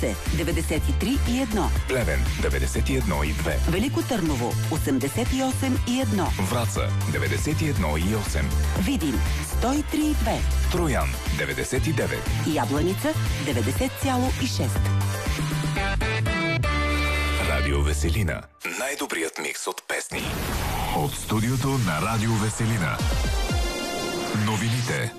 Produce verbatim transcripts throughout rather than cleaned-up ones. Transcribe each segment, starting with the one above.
деветдесет и три и едно. Плевен деветдесет и едно и две. Велико Търново осемдесет и осем и едно. Враца деветдесет и едно и осем. Видин сто и три и две. Троян деветдесет и девет. Ябланица деветдесет цяло и шест. Радио Веселина. Най-добрият микс от песни. От студиото на Радио Веселина. Новините.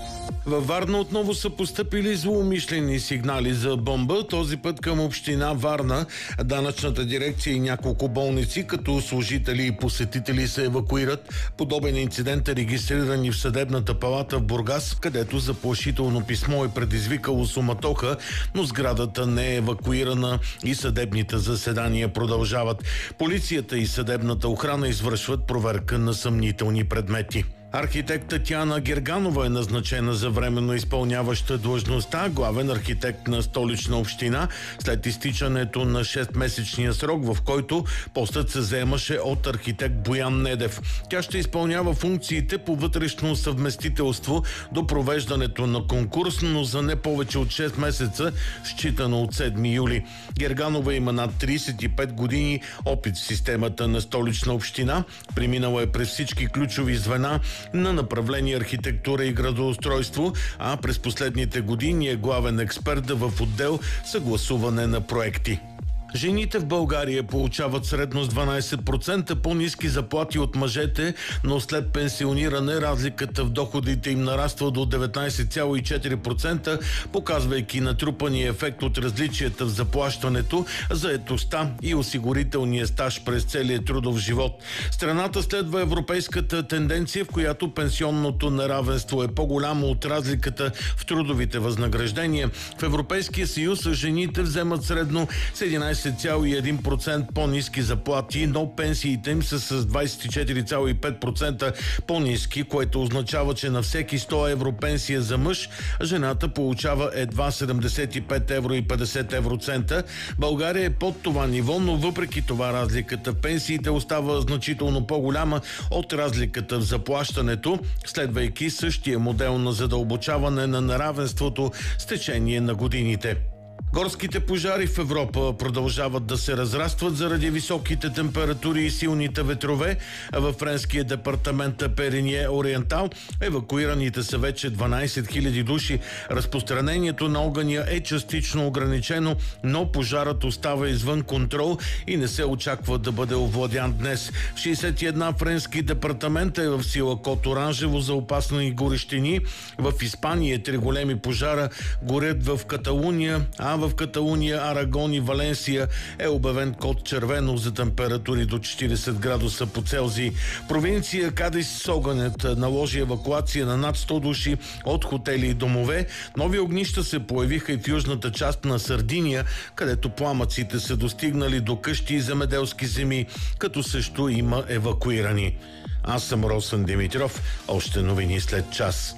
Във Варна отново са постъпили злоумишлени сигнали за бомба, този път към община Варна, данъчната дирекция и няколко болници, като служители и посетители се евакуират. Подобен инцидент е регистриран и в съдебната палата в Бургас, където заплашително писмо е предизвикало суматоха, но сградата не е евакуирана и съдебните заседания продължават. Полицията и съдебната охрана извършват проверка на съмнителни предмети. Архитект Татяна Герганова е назначена за временно изпълняваща длъжността главен архитект на Столична община след изтичането на шестмесечния срок, в който постът се заемаше от архитект Боян Недев. Тя ще изпълнява функциите по вътрешно съвместителство до провеждането на конкурс, но за не повече от шест месеца, считано от седми юли. Герганова има над тридесет и пет години опит в системата на Столична община. Преминала е през всички ключови звена на направление архитектура и градоустройство, а през последните години е главен експерт в отдел съгласуване на проекти. Жените в България получават средно с дванадесет процента по-ниски заплати от мъжете, но след пенсиониране разликата в доходите им нараства до деветнадесет цяло и четири процента, показвайки натрупания ефект от различията в заплащането, заетостта и осигурителния стаж през целия трудов живот. Страната следва европейската тенденция, в която пенсионното неравенство е по-голямо от разликата в трудовите възнаграждения. В Европейския съюз жените вземат средно с единадесет цяло и един процент по-ниски заплати, но пенсиите им са с двадесет и четири цяло и пет процента по-ниски, което означава, че на всеки сто евро пенсия за мъж, жената получава едва седемдесет и пет евро и петдесет евроцента. България е под това ниво, но въпреки това разликата в пенсиите остава значително по-голяма от разликата в заплащането, следвайки същия модел на задълбочаване на неравенството с течение на годините. Горските пожари в Европа продължават да се разрастват заради високите температури и силните ветрове. Във френския департамент Перинье Ориентал евакуираните са вече дванадесет хиляди души. Разпространението на огъня е частично ограничено, но пожарът остава извън контрол и не се очаква да бъде овладян днес. В шейсет и един френски департамента е в сила код оранжево за опасни горещини. В Испания три големи пожара горят в Каталуния, а в Каталуния, Арагон и Валенсия е обявен код червено за температури до четиридесет градуса по Целзий. Провинция Кадис огънят наложи евакуация на над сто души от хотели и домове. Нови огнища се появиха и в южната част на Сардиния, където пламъците са достигнали до къщи и земеделски земи, като също има евакуирани. Аз съм Росен Димитров. Още новини след час.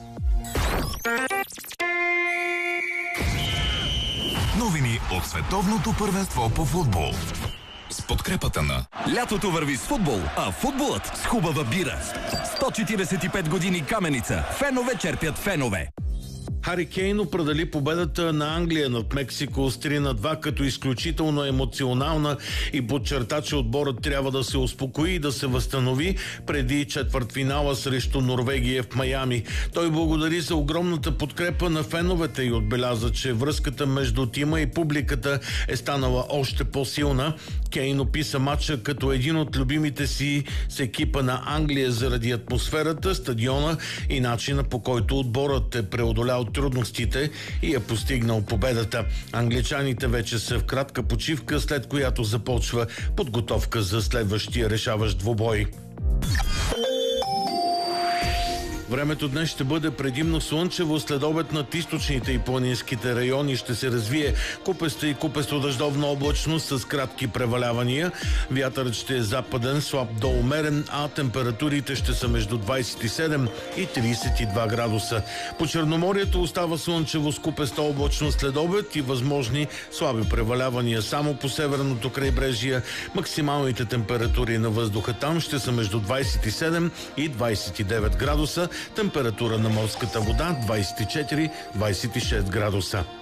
Новини от световното първенство по футбол. С подкрепата на... Лятото върви с футбол, а футболът с хубава бира. сто четиридесет и пет години Каменица. Фенове черпят фенове. Хари Кейн определи победата на Англия над Мексико с три на два като изключително емоционална и подчерта, че отборът трябва да се успокои и да се възстанови преди четвъртфинала срещу Норвегия в Майами. Той благодари за огромната подкрепа на феновете и отбеляза, че връзката между тима и публиката е станала още по-силна. Кейн описа матча като един от любимите си с екипа на Англия заради атмосферата, стадиона и начина, по който отборът е преодолял трудностите и е постигнал победата. Англичаните вече са в кратка почивка, след която започва подготовка за следващия решаващ двубой. Времето днес ще бъде предимно слънчево, след обед над източните и планинските райони ще се развие купеста и купесто-дъждовна облачност с кратки превалявания. Вятърът ще е западен, слаб до умерен, а температурите ще са между двадесет и седем и тридесет и два градуса. По Черноморието остава слънчево с купеста облачност след обед и възможни слаби превалявания само по северното крайбрежие. Максималните температури на въздуха там ще са между двадесет и седем и двадесет и девет градуса. Температура на морската вода двадесет и четири до двадесет и шест градуса.